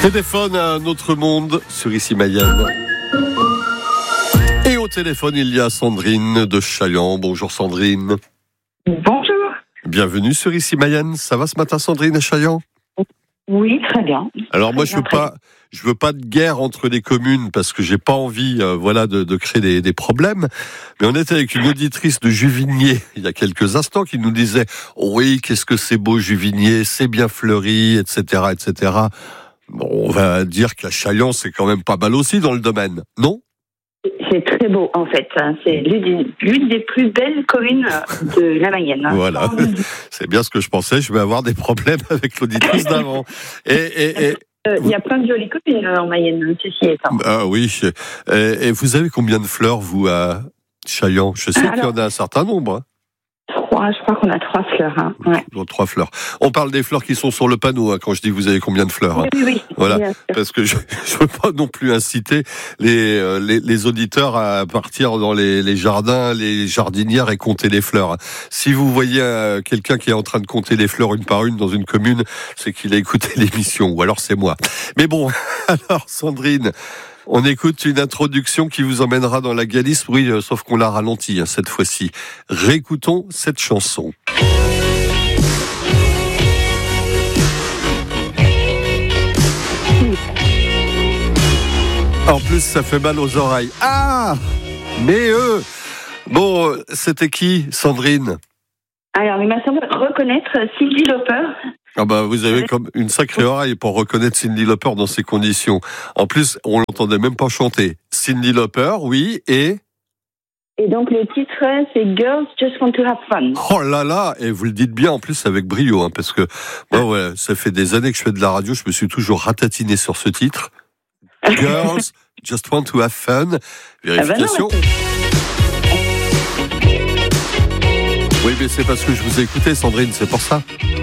Téléphone à un autre monde sur Ici Mayenne. Et au téléphone, il y a Sandrine de Chaillan. Bonjour Sandrine. Bonjour. Bienvenue sur Ici Mayenne. Ça va ce matin Sandrine à Chaillan ? Oui, très bien. Alors moi je veux pas de guerre entre les communes parce que j'ai pas envie de créer des problèmes. Mais on était avec une auditrice de Juvigné il y a quelques instants qui nous disait oui, qu'est-ce que c'est beau Juvigné, c'est bien fleuri, etc., etc. Bon, on va dire qu'à Chaillan c'est quand même pas mal aussi dans le domaine, non ? C'est très beau en fait. C'est l'une des plus belles communes de la Mayenne. Voilà, c'est bien ce que je pensais. Je vais avoir des problèmes avec l'auditrice d'avant. Il y a plein de jolies communes en Mayenne, ceci étant. Ah oui. Et vous avez combien de fleurs, vous, à Chaillan ? Je sais qu'il y en a un certain nombre. Je crois qu'on a 3 fleurs. Hein. Ouais. 3 fleurs. On parle des fleurs qui sont sur le panneau, quand je dis vous avez combien de fleurs. Hein. Oui. Voilà, parce que je veux pas non plus inciter les auditeurs à partir dans les jardins, les jardinières et compter les fleurs. Si vous voyez quelqu'un qui est en train de compter les fleurs une par une dans une commune, c'est qu'il a écouté l'émission, ou alors c'est moi. Mais bon, alors Sandrine, on écoute une introduction qui vous emmènera dans la Galice, oui, sauf qu'on l'a ralenti cette fois-ci. Réécoutons cette chanson. En plus, ça fait mal aux oreilles. Ah, mais bon, c'était qui, Sandrine ? Alors, il m'a semblé reconnaître Cyndi Lauper. Ah bah vous avez comme une sacrée oreille pour reconnaître Cyndi Lauper dans ces conditions. En plus, on l'entendait même pas chanter. Cyndi Lauper, oui, et donc le titre, c'est Girls Just Want to Have Fun. Oh là là, et vous le dites bien en plus avec brio, parce que moi, ça fait des années que je fais de la radio, je me suis toujours ratatiné sur ce titre. Girls Just Want to Have Fun. Vérification. Oui, mais c'est parce que je vous ai écouté, Sandrine, c'est pour ça.